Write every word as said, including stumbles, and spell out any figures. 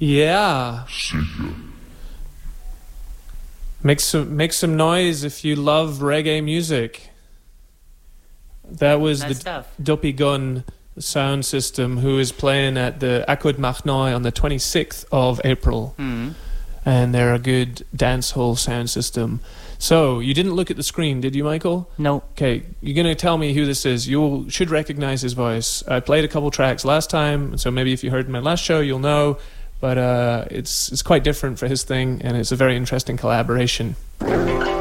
Yeah. Sicher. Make some make some noise if you love reggae music. That was Nice the stuff. Duppy Gun sound system, who is playing at the Accord Marnoy on the twenty-sixth of April. Mm. And they're a good dancehall sound system. So, you didn't look at the screen, did you, Michael? No. Okay, you're going to tell me who this is. You should recognize his voice. I played a couple tracks last time, so maybe if you heard my last show, you'll know. But uh, it's it's quite different for his thing, and it's a very interesting collaboration.